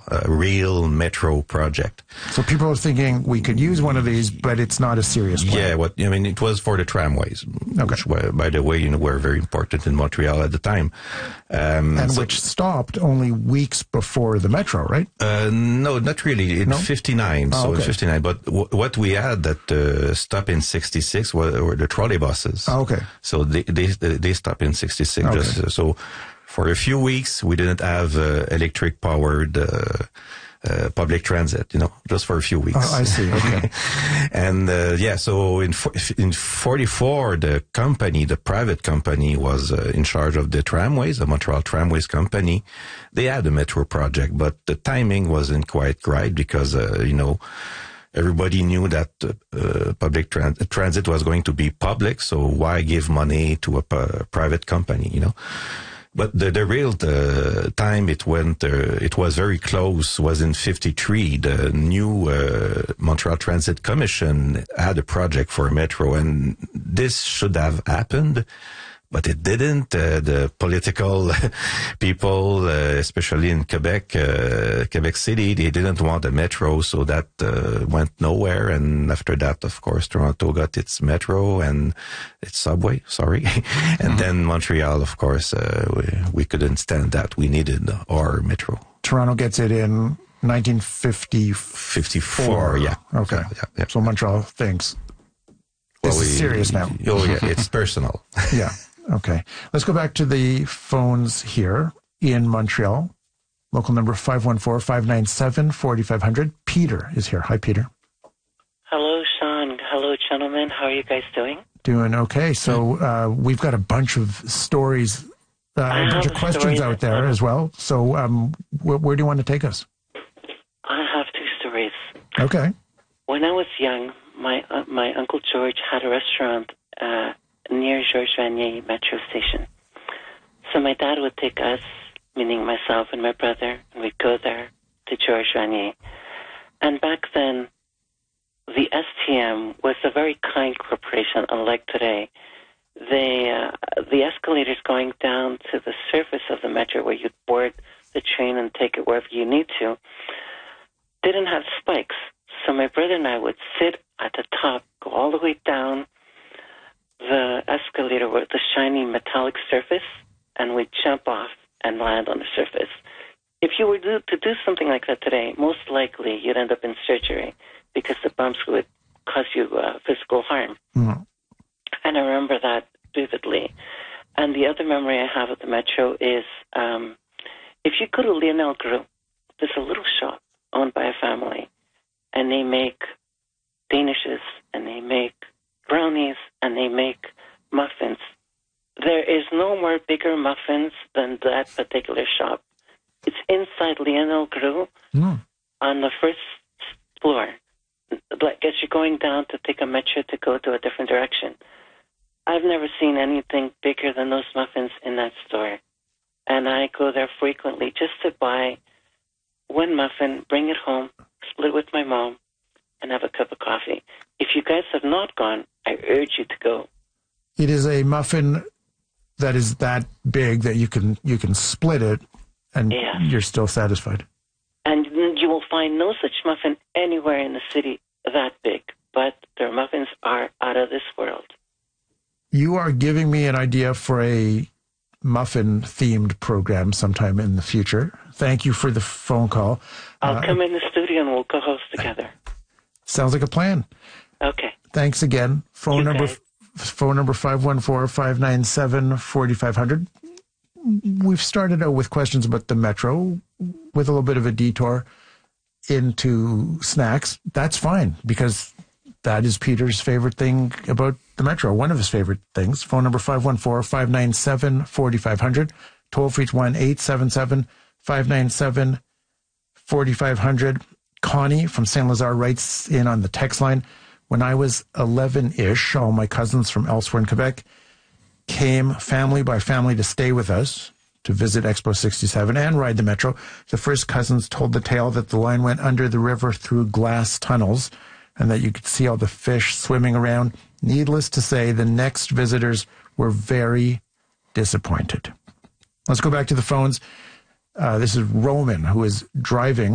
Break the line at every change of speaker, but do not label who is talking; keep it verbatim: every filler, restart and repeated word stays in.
a real metro project.
So people are thinking we could use one of these, but it's not a serious plan.
Yeah, what I mean, it was for the tramways,
okay.
which were, by the way, you know, were very important in Montreal at the time. Um,
and
so,
which stopped only weeks before the metro, right?
Uh, no, not really. In
no?
fifty-nine,
oh,
so
okay.
in fifty-nine. But w- what we had that uh, stop in sixty-six were, were the trolley buses.
Oh, okay.
So they they they stopped in sixty-six.
Okay.
Just, uh, so for a few weeks we didn't have uh, electric powered uh, uh, public transit. You know, just for a few weeks.
Oh, I see. Okay.
and uh, yeah, so in in forty-four, the company, the private company, was uh, in charge of the tramways, the Montreal Tramways Company. They had a metro project, but the timing wasn't quite right because uh, you know. Everybody knew that uh, public trans- transit was going to be public, so why give money to a p- private company, you know? But the, the real the time it went, uh, it was very close, was in fifty-three. The new uh, Montreal Transit Commission had a project for a metro, and this should have happened. But it didn't. Uh, the political people, uh, especially in Quebec, uh, Quebec City, they didn't want a metro, so that uh, went nowhere. And after that, of course, Toronto got its metro and its subway, sorry. and mm-hmm. then Montreal, of course, uh, we, we couldn't stand that. We needed our metro.
Toronto gets it in nineteen fifty-four.
fifty-four, yeah.
Okay.
So, yeah, yeah.
So Montreal thinks, this
well, we,
is serious now.
Oh, yeah, it's personal.
Yeah. Okay. Let's go back to the phones here in Montreal. Local number five one four, five nine seven, four five zero zero. Peter is here. Hi, Peter.
Hello, Sean. Hello, gentlemen. How are you guys doing?
Doing okay. So uh, we've got a bunch of stories, uh, a bunch of questions out there as well. So um, wh- where do you want to take us?
I have two stories.
Okay.
When I was young, my uh, my Uncle George had a restaurant uh near Georges Vanier metro station. So my dad would take us, meaning myself and my brother, and we'd go there to Georges Vanier. And back then, the S T M was a very kind corporation, unlike today. They, uh, the escalators going down to the surface of the metro where you'd board the train and take it wherever you need to, didn't have spikes. So my brother and I would sit at the top, go all the way down the escalator with the shiny metallic surface, and we'd jump off and land on the surface. If you were to, to do something like that today, most likely you'd end up in surgery because the bumps would cause you uh, physical harm.
Mm.
And I remember that vividly. And the other memory I have of the metro is um, if you go to Lionel Gros, there's a little shop owned by a family, and they make danishes, and they make brownies, and they make muffins. There is no more bigger muffins than that particular shop. It's inside Lionel Gros
mm.
on the first floor. Like as you're going down to take a metro to go to a different direction. I've never seen anything bigger than those muffins in that store. And I go there frequently just to buy one muffin, bring it home, split with my mom, and have a cup of coffee. If you guys have not gone, I urge you to go.
It is a muffin that is that big that you can you can split it, and
yes.
You're still satisfied.
And you will find no such muffin anywhere in the city that big, but their muffins are out of this world.
You are giving me an idea for a muffin-themed program sometime in the future. Thank you for the phone call.
I'll
uh,
come in the studio and we'll co-host together.
Sounds like a plan.
Okay.
Thanks again. Phone
you
number
guys.
phone number five one four, five nine seven, four five zero zero. We've started out with questions about the metro with a little bit of a detour into snacks. That's fine, because that is Peter's favorite thing about the metro, one of his favorite things. Phone number five one four, five nine seven, four five zero zero. Toll free to one eight seven seven, five nine seven, four five zero zero. Connie from Saint Lazare writes in on the text line, when I was eleven-ish, all my cousins from elsewhere in Quebec came family by family to stay with us to visit Expo sixty-seven and ride the metro. The first cousins told the tale that the line went under the river through glass tunnels and that you could see all the fish swimming around. Needless to say, the next visitors were very disappointed. Let's go back to the phones. Uh, this is Roman, who is driving